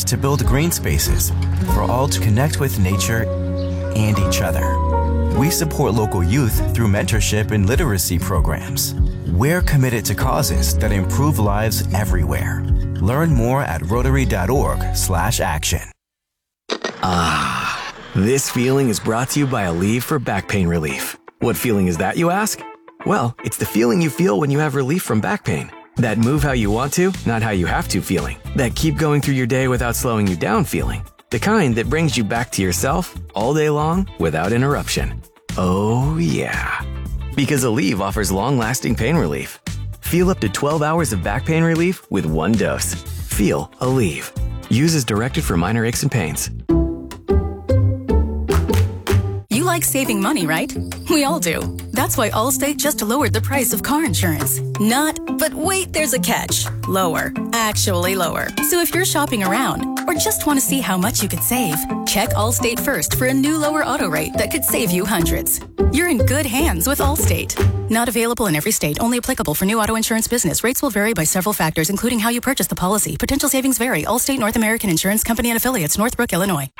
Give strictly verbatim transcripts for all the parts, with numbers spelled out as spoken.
to build green spaces for all to connect with nature and each other. We support local youth through mentorship and literacy programs. We're committed to causes that improve lives everywhere. Learn more at rotary.org slash action. Ah, this feeling is brought to you by Aleve for back pain relief. What feeling is that, you ask? Well, it's the feeling you feel when you have relief from back pain. That move how you want to, not how you have to feeling. That keep going through your day without slowing you down feeling. The kind that brings you back to yourself all day long without interruption. Oh yeah. Because Aleve offers long-lasting pain relief. Feel up to twelve hours of back pain relief with one dose. Feel Aleve. Use as directed for minor aches and pains. You like saving money, right? We all do. That's why Allstate just lowered the price of car insurance. Not, but wait, there's a catch. Lower. Actually lower. So if you're shopping around or just want to see how much you could save, check Allstate first for a new lower auto rate that could save you hundreds. You're in good hands with Allstate. Not available in every state. Only applicable for new auto insurance business. Rates will vary by several factors, including how you purchase the policy. Potential savings vary. Allstate North American Insurance Company and affiliates, Northbrook, Illinois.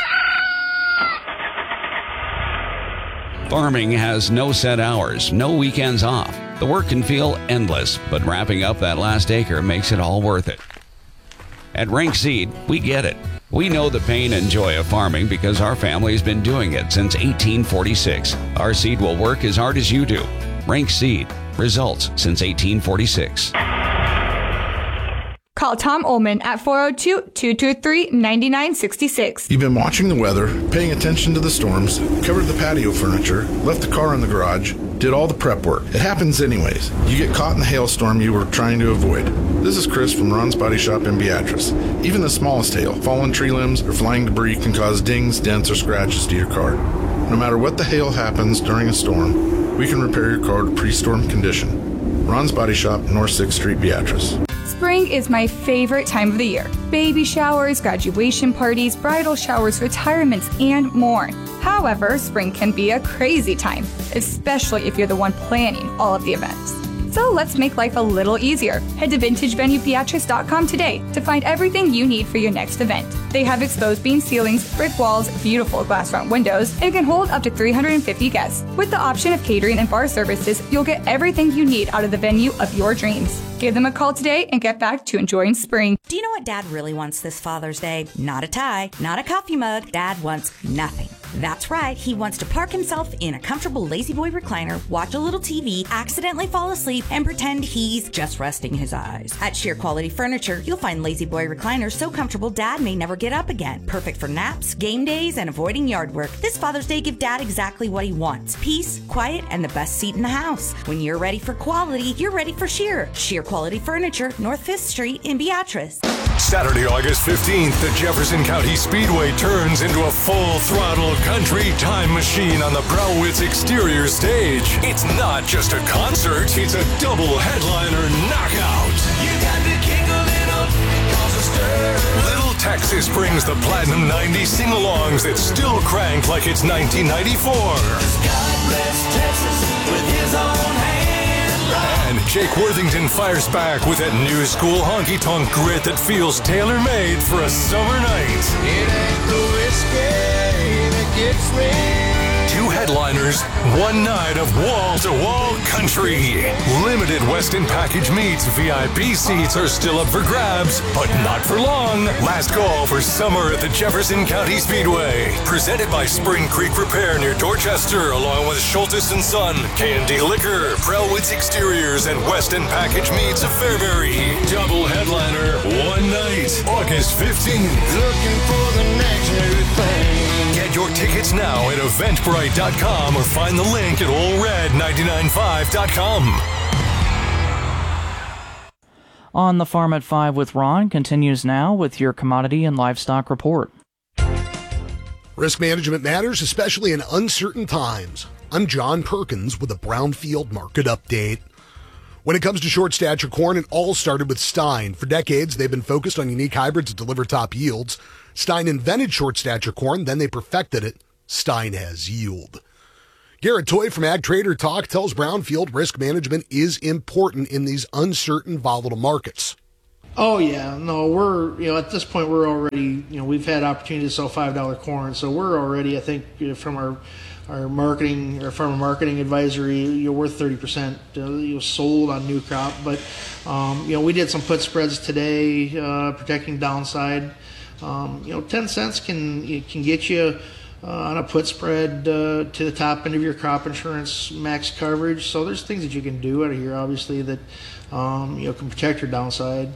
Farming has no set hours, no weekends off. The work can feel endless, but wrapping up that last acre makes it all worth it. At Rank Seed, we get it. We know the pain and joy of farming because our family has been doing it since eighteen forty-six. Our seed will work as hard as you do. Rank Seed. Results since eighteen forty-six. Call Tom Ullman at four oh two, two two three, nine nine six six. You've been watching the weather, paying attention to the storms, covered the patio furniture, left the car in the garage, did all the prep work. It happens anyways. You get caught in the hailstorm you were trying to avoid. This is Chris from Ron's Body Shop in Beatrice. Even the smallest hail, fallen tree limbs, or flying debris can cause dings, dents, or scratches to your car. No matter what the hail happens during a storm, we can repair your car to pre-storm condition. Ron's Body Shop, North sixth Street, Beatrice. Spring is my favorite time of the year. Baby showers, graduation parties, bridal showers, retirements, and more. However, spring can be a crazy time, especially if you're the one planning all of the events. So let's make life a little easier. Head to vintage venue beatrice dot com today to find everything you need for your next event. They have exposed beam ceilings, brick walls, beautiful glass front windows, and can hold up to three hundred fifty guests. With the option of catering and bar services, you'll get everything you need out of the venue of your dreams. Give them a call today and get back to enjoying spring. Do you know what Dad really wants this Father's Day? Not a tie, not a coffee mug. Dad wants nothing. That's right, he wants to park himself in a comfortable La-Z-Boy recliner, watch a little T V, accidentally fall asleep, and pretend he's just resting his eyes. At Sheer Quality Furniture, you'll find La-Z-Boy recliners so comfortable Dad may never get up again. Perfect for naps, game days, and avoiding yard work. This Father's Day, give Dad exactly what he wants. Peace, quiet, and the best seat in the house. When you're ready for quality, you're ready for Sheer. Sheer Quality Furniture, North fifth Street in Beatrice. Saturday, August fifteenth, the Jefferson County Speedway turns into a full-throttle country time machine on the Browwitz exterior stage. It's not just a concert, it's a double headliner knockout. You got to kick a little, cause a stir. Little Texas brings the Platinum ninety sing-alongs that still crank like it's nineteen ninety-four. God bless Texas with his own hand. And Jake Worthington fires back with that new school honky-tonk grit that feels tailor-made for a summer night. It ain't the whiskey that gets me. Two headliners, one night of wall-to-wall country. Limited Westin package meets, V I P seats are still up for grabs, but not for long. Last call for summer at the Jefferson County Speedway. Presented by Spring Creek Repair near Dorchester, along with Schultes and Son, K and D Liquor, Browwitz Exteriors, and Westin package meets of Fairbury. Double headliner, one night, August fifteenth. Looking for the next new thing. Get your tickets now at eventbrite dot com or find the link at all red nine nine five dot com. On the Farm at five with Ron continues now with your commodity and livestock report. Risk management matters, especially in uncertain times. I'm John Perkins with a Brownfield market update. When it comes to short stature corn, it all started with Stein. For decades, they've been focused on unique hybrids that deliver top yields. Stein invented short stature corn, then they perfected it. Stein has yield. Garrett Toy from Ag Trader Talk tells Brownfield risk management is important in these uncertain, volatile markets. Oh yeah, no, we're you know at this point we're already you know we've had opportunity to sell five dollar corn, so we're already I think you know, from our our marketing or farmer marketing advisory, you're worth thirty percent uh, you know, sold on new crop. But um, you know we did some put spreads today, uh, protecting downside. Um, you know, ten cents can can get you uh, on a put spread uh, to the top end of your crop insurance max coverage. So there's things that you can do out of here, obviously, that um, you know can protect your downside.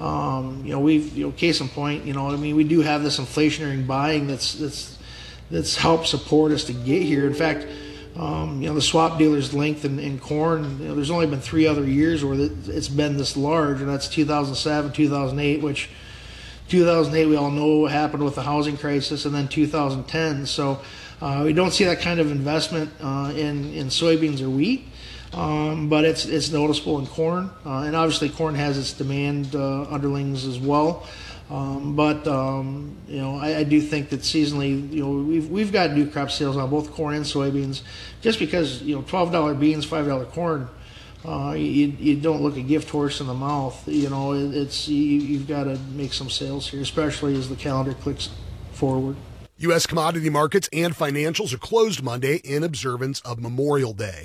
Um, you know, we've you know case in point. You know, I mean, we do have this inflationary buying that's that's that's helped support us to get here. In fact, um, you know, the swap dealer's length in, in corn. You know, there's only been three other years where it's been this large, and that's two thousand seven, two thousand eight, which two thousand eight, we all know what happened with the housing crisis, and then two thousand ten. So uh, we don't see that kind of investment uh, in, in soybeans or wheat, um, but it's it's noticeable in corn. Uh, and obviously corn has its demand uh, underlings as well. Um, but, um, you know, I, I do think that seasonally, you know, we've, we've got new crop sales on both corn and soybeans just because, you know, twelve dollar beans, five dollar corn, Uh, you, you don't look a gift horse in the mouth. You know, it, it's you, you've got to make some sales here, especially as the calendar clicks forward. U S commodity markets and financials are closed Monday in observance of Memorial Day.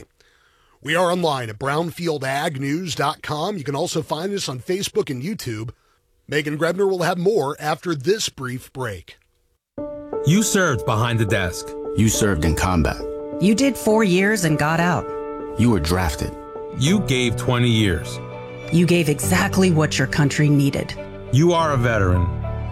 We are online at brownfield ag news dot com. You can also find us on Facebook and YouTube. Megan Grebner will have more after this brief break. You served behind the desk. You served in combat. You did four years and got out. You were drafted. You gave twenty years. You gave exactly what your country needed. You are a veteran.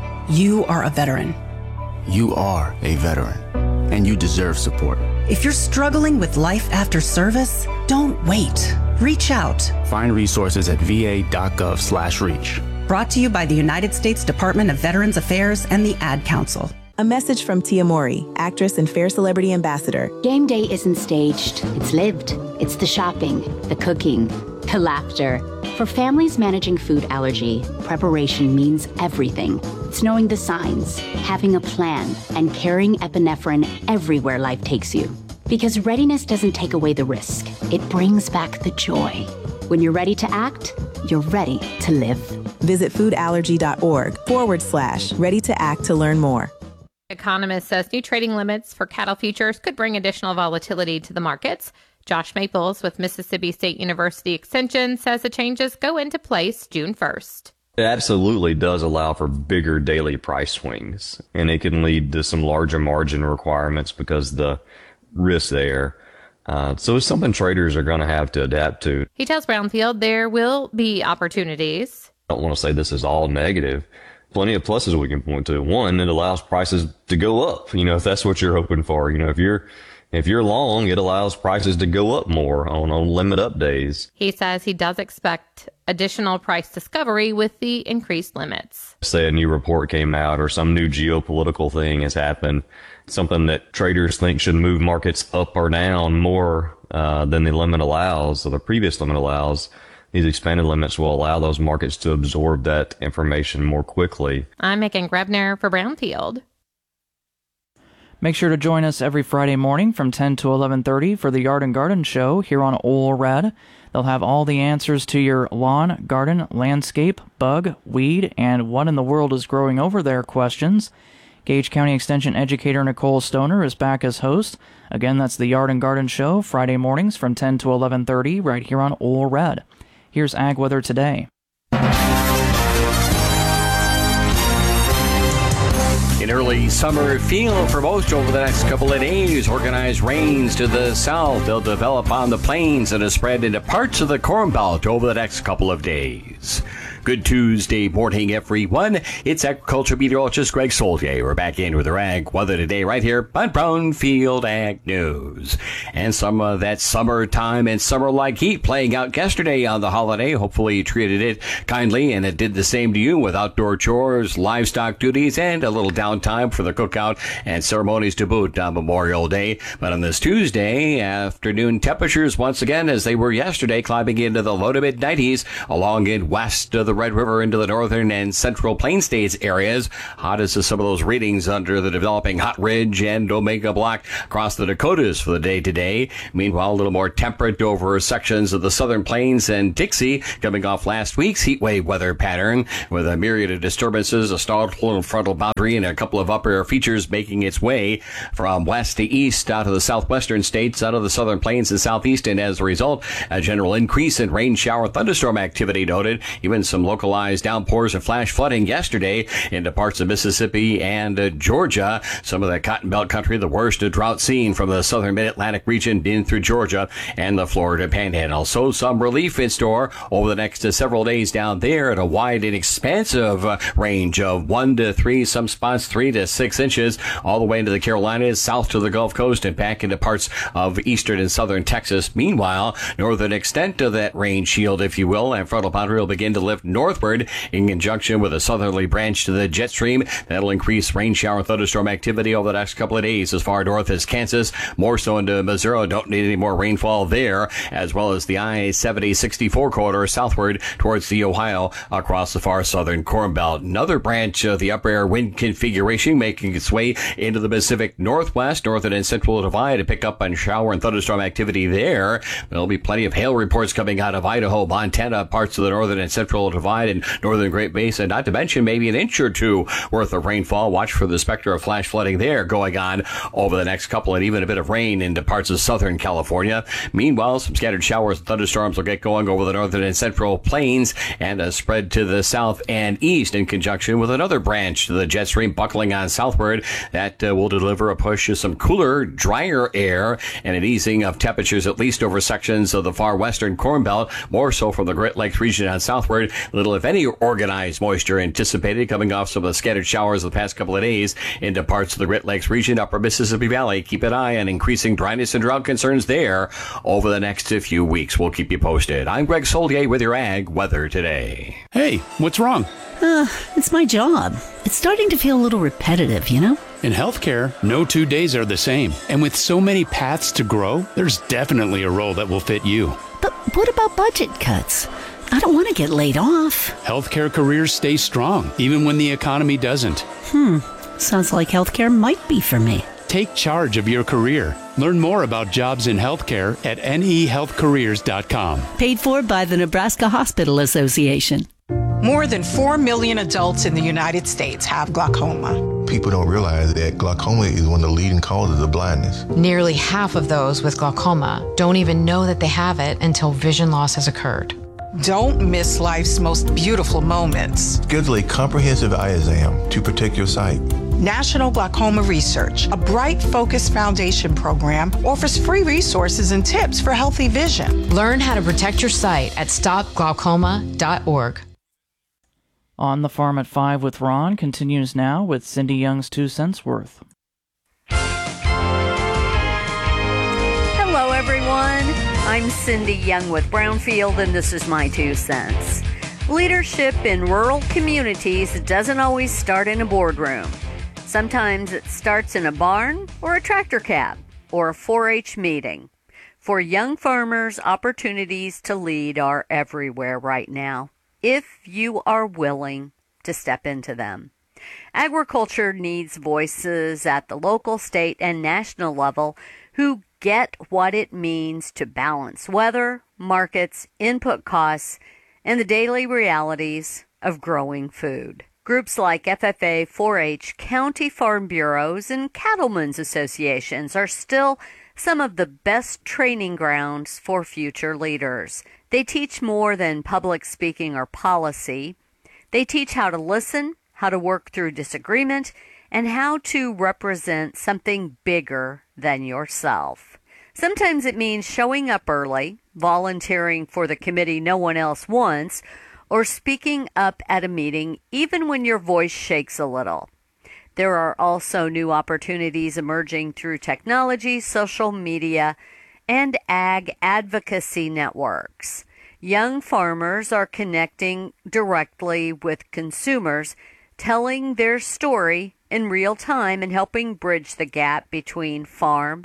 You are a veteran. You are a veteran, and you deserve support. If you're struggling with life after service, don't wait. Reach out. Find resources at v a dot gov slash reach. Brought to you by the United States Department of Veterans Affairs and the Ad Council. A message from Tia Mori, actress and Fair Celebrity Ambassador. Game day isn't staged, it's lived. It's the shopping, the cooking, the laughter. For families managing food allergy, preparation means everything. It's knowing the signs, having a plan, and carrying epinephrine everywhere life takes you. Because readiness doesn't take away the risk, it brings back the joy. When you're ready to act, you're ready to live. Visit foodallergy.org forward slash ready to act to learn more. Economist says new trading limits for cattle futures could bring additional volatility to the markets. Josh Maples with Mississippi State University Extension says the changes go into place June first. It absolutely does allow for bigger daily price swings, and it can lead to some larger margin requirements because the risk there. Uh, so it's something traders are going to have to adapt to. He tells Brownfield there will be opportunities. I don't want to say this is all negative. Plenty of pluses we can point to. One, it allows prices to go up. You know, if that's what you're hoping for. You know, if you're if you're long, it allows prices to go up more on, on limit up days. He says he does expect additional price discovery with the increased limits. Say a new report came out or some new geopolitical thing has happened, something that traders think should move markets up or down more uh, than the limit allows, or the previous limit allows. These expanded limits will allow those markets to absorb that information more quickly. I'm Megan Grebner for Brownfield. Make sure to join us every Friday morning from ten to eleven thirty for the Yard and Garden Show here on Ole Red. They'll have all the answers to your lawn, garden, landscape, bug, weed, and what in the world is growing over there questions. Gage County Extension Educator Nicole Stoner is back as host. Again, that's the Yard and Garden Show, Friday mornings from ten to eleven thirty right here on Ole Red. Here's Ag Weather today. An early summer feel for most over the next couple of days. Organized rains to the south. They'll develop on the plains and spread into parts of the Corn Belt over the next couple of days. Good Tuesday morning, everyone. It's agriculture meteorologist Greg Solier. We're back in with our ag weather today right here on Brownfield Ag News. And some of that summertime and summer-like heat playing out yesterday on the holiday. Hopefully you treated it kindly, and it did the same to you with outdoor chores, livestock duties, and a little downtime for the cookout and ceremonies to boot on Memorial Day. But on this Tuesday, afternoon temperatures once again, as they were yesterday, climbing into the low to mid nineties along in west of the the Red River into the northern and central Plain States areas. Hottest of some of those readings under the developing Hot Ridge and Omega Block across the Dakotas for the day today. Meanwhile, a little more temperate over sections of the southern plains and Dixie, coming off last week's heat wave weather pattern with a myriad of disturbances, a stalled frontal boundary, and a couple of upper air features making its way from west to east out of the southwestern states, out of the southern plains and southeast. And as a result, a general increase in rain, shower, thunderstorm activity noted. Even some localized downpours and flash flooding yesterday into parts of Mississippi and uh, Georgia. Some of the Cotton Belt country, the worst drought seen from the southern mid-Atlantic region in through Georgia and the Florida Panhandle. So some relief in store over the next uh, several days down there at a wide and expansive uh, range of one to three, some spots three to six inches, all the way into the Carolinas, south to the Gulf Coast, and back into parts of eastern and southern Texas. Meanwhile, northern extent of that rain shield, if you will, and frontal boundary will begin to lift northward in conjunction with a southerly branch to the jet stream. That'll increase rain, shower, thunderstorm activity over the next couple of days as far north as Kansas, more so into Missouri. Don't need any more rainfall there, as well as the I seventy sixty-four corridor southward towards the Ohio across the far southern Corn Belt. Another branch of the upper air wind configuration making its way into the Pacific Northwest, northern and central divide to pick up on shower and thunderstorm activity there. There'll be plenty of hail reports coming out of Idaho, Montana, parts of the northern and central divide and northern Great Basin, not to mention maybe an inch or two worth of rainfall. Watch for the specter of flash flooding there going on over the next couple, and even a bit of rain into parts of southern California. Meanwhile, some scattered showers and thunderstorms will get going over the northern and central plains and uh, spread to the south and east in conjunction with another branch to the jet stream buckling on southward that uh, will deliver a push of some cooler, drier air and an easing of temperatures at least over sections of the far western Corn Belt, more so from the Great Lakes region on southward. Little, if any, organized moisture anticipated coming off some of the scattered showers of the past couple of days into parts of the Great Lakes region, upper Mississippi Valley. Keep an eye on increasing dryness and drought concerns there over the next few weeks. We'll keep you posted. I'm Greg Solier with your Ag Weather Today. Hey, what's wrong? Uh, it's my job. It's starting to feel a little repetitive, you know? In healthcare, no two days are the same. And with so many paths to grow, there's definitely a role that will fit you. But what about budget cuts? I don't want to get laid off. Healthcare careers stay strong, even when the economy doesn't. Hmm. Sounds like healthcare might be for me. Take charge of your career. Learn more about jobs in healthcare at N E health careers dot com. Paid for by the Nebraska Hospital Association. More than four million adults in the United States have glaucoma. People don't realize that glaucoma is one of the leading causes of blindness. Nearly half of those with glaucoma don't even know that they have it until vision loss has occurred. Don't miss life's most beautiful moments. Schedule a comprehensive eye exam to protect your sight. National Glaucoma Research, a Bright Focus Foundation program, offers free resources and tips for healthy vision. Learn how to protect your sight at stop glaucoma dot org. On the Farm at Five with Ron continues now with Cindy Young's Two Cents Worth. Hello, everyone. I'm Cindy Young with Brownfield, and this is my two cents. Leadership in rural communities doesn't always start in a boardroom. Sometimes it starts in a barn or a tractor cab or a four H meeting. For young farmers, opportunities to lead are everywhere right now, if you are willing to step into them. Agriculture needs voices at the local, state, and national level who get what it means to balance weather, markets, input costs, and the daily realities of growing food. Groups like F F A, four H, county farm bureaus, and cattlemen's associations are still some of the best training grounds for future leaders. They teach more than public speaking or policy. They teach how to listen, how to work through disagreement, and how to represent something bigger than yourself. Sometimes it means showing up early, volunteering for the committee no one else wants, or speaking up at a meeting even when your voice shakes a little. There are also new opportunities emerging through technology, social media, and ag advocacy networks. Young farmers are connecting directly with consumers, telling their story in real time and helping bridge the gap between farm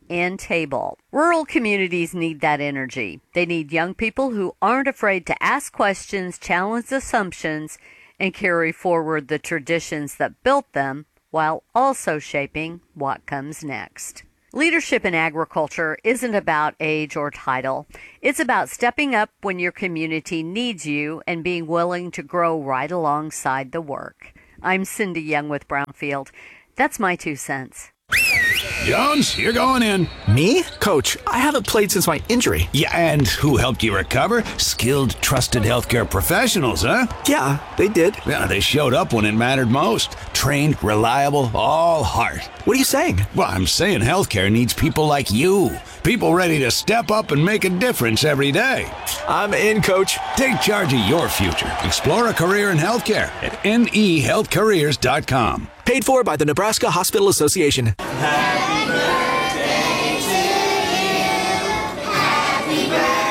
and table. Rural communities need that energy. They need young people who aren't afraid to ask questions, challenge assumptions, and carry forward the traditions that built them while also shaping what comes next. Leadership in agriculture isn't about age or title. It's about stepping up when your community needs you and being willing to grow right alongside the work. I'm Cindy Young with Brownfield. That's my two cents. Jones, you're going in. Me? Coach, I haven't played since my injury. Yeah, and who helped you recover? Skilled, trusted healthcare professionals, huh? Yeah, they did. Yeah, they showed up when it mattered most. Trained, reliable, all heart. What are you saying? Well, I'm saying healthcare needs people like you. People ready to step up and make a difference every day. I'm in, Coach. Take charge of your future. Explore a career in healthcare at N E health careers dot com. Paid for by the Nebraska Hospital Association. Happy birthday to you. Happy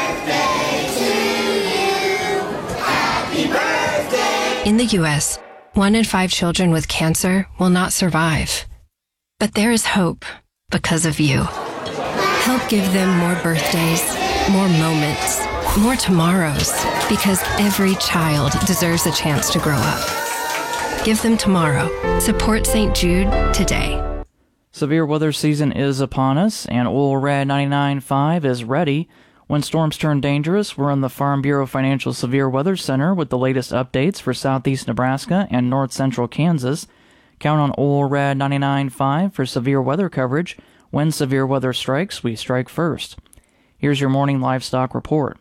birthday to you. Happy birthday. In the U S, one in five children with cancer will not survive. But there is hope because of you. Help give them more birthdays, more moments, more tomorrows, because every child deserves a chance to grow up. Give them tomorrow. Support Saint Jude today. Severe weather season is upon us, and Oil Red ninety-nine point five is ready. When storms turn dangerous, we're in the Farm Bureau Financial Severe Weather Center with the latest updates for southeast Nebraska and north central Kansas. Count on Oil Red ninety-nine point five for severe weather coverage. When severe weather strikes, we strike first. Here's your morning livestock report.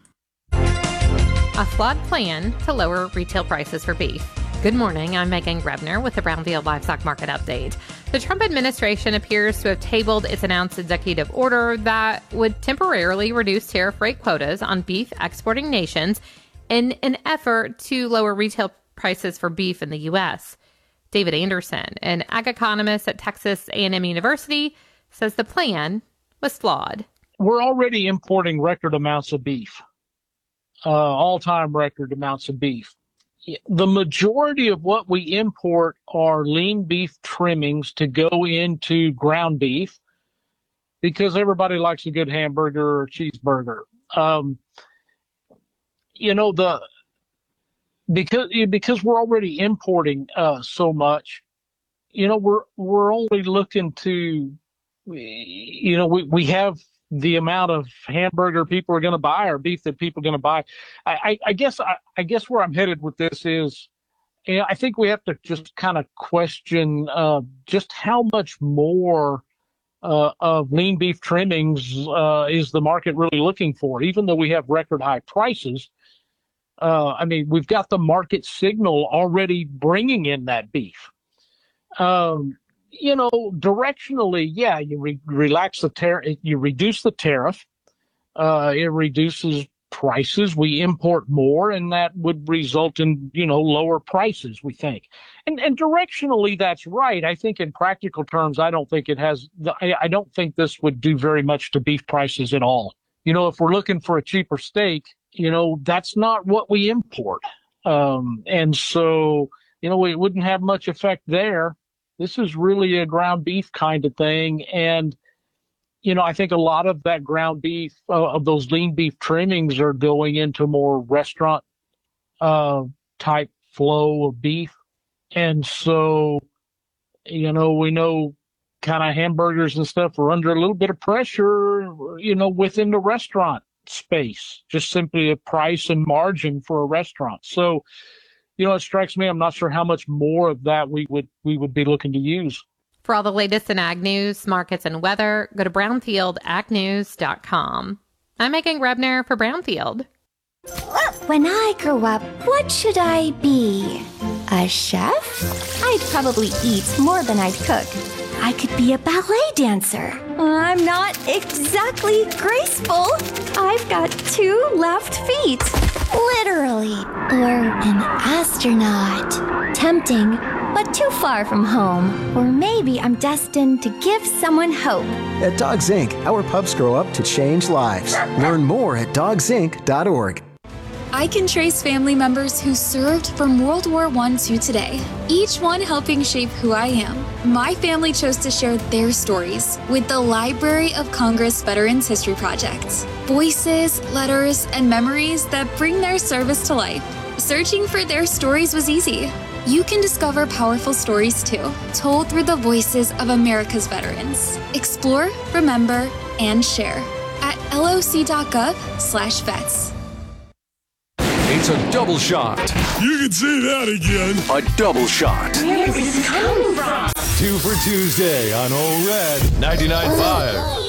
A flawed plan to lower retail prices for beef. Good morning, I'm Megan Grebner with the Brownfield Livestock Market Update. The Trump administration appears to have tabled its announced executive order that would temporarily reduce tariff rate quotas on beef exporting nations in an effort to lower retail prices for beef in the U S. David Anderson, an ag economist at Texas A and M University, says the plan was flawed. We're already importing record amounts of beef, uh, all-time record amounts of beef. The majority of what we import are lean beef trimmings to go into ground beef because everybody likes a good hamburger or cheeseburger. Um, you know, the because because we're already importing uh, so much, you know, we're we're only looking to, you know, we, we have the amount of hamburger people are going to buy or beef that people are going to buy. I, I, I guess I, I guess where I'm headed with this is, you know, I think we have to just kind of question uh, just how much more uh, of lean beef trimmings uh, is the market really looking for, even though we have record high prices. Uh, I mean, we've got the market signal already bringing in that beef. Um, You know, directionally, yeah, you re- relax the tariff, you reduce the tariff, uh, it reduces prices. We import more, and that would result in, you know, lower prices, we think. And and directionally, that's right. I think in practical terms, I don't think it has, I, I don't think this would do very much to beef prices at all. You know, if we're looking for a cheaper steak, you know, that's not what we import. Um, and so, you know, it wouldn't have much effect there. This is really a ground beef kind of thing. And, you know, I think a lot of that ground beef, uh, of those lean beef trimmings are going into more restaurant uh, type flow of beef. And so, you know, we know kind of hamburgers and stuff are under a little bit of pressure, you know, within the restaurant space, just simply a price and margin for a restaurant. So, you know, it strikes me, I'm not sure how much more of that we would we would be looking to use. For all the latest in ag news, markets, and weather, go to brownfield ag news dot com. I'm Megan Grebner for Brownfield. When I grow up, what should I be? A chef? I'd probably eat more than I'd cook. I could be a ballet dancer. I'm not exactly graceful. I've got two left feet. Literally. Or an astronaut. Tempting, but too far from home. Or maybe I'm destined to give someone hope. At Dogs Incorporated, our pups grow up to change lives. Learn more at dogs inc dot org. I can trace family members who served from World War One to today, each one helping shape who I am. My family chose to share their stories with the Library of Congress Veterans History Project. Voices, letters, and memories that bring their service to life. Searching for their stories was easy. You can discover powerful stories too, told through the voices of America's veterans. Explore, remember, and share at loc.gov slash vets. It's a double shot. You can say that again. A double shot. Where is this coming from? Two for Tuesday on Old Red ninety-nine point five.